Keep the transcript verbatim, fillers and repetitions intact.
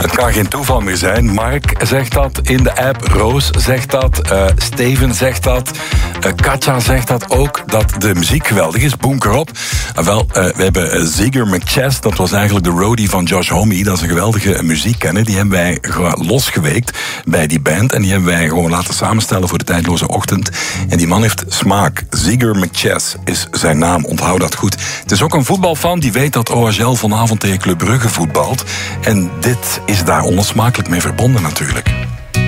Het kan geen toeval meer zijn. Mark zegt dat in de app, Roos zegt dat, uh, Steven zegt dat, uh, Katja zegt dat ook, dat de muziek geweldig is. Bunker op. Uh, wel, uh, we hebben uh, Zigger McChess, dat was eigenlijk de roadie van Josh Homme. Dat is een geweldige muziekkenner. Die hebben wij losgeweekt bij die band en die hebben wij gewoon laten samenstellen voor de tijdloze ochtend. En die man heeft smaak. Zigger McChess is zijn naam, onthoud dat goed. Het is ook een voetbalfan die weet dat O H L vanavond tegen Club Brugge voetbalt. En dit is daar onlosmakelijk mee verbonden natuurlijk.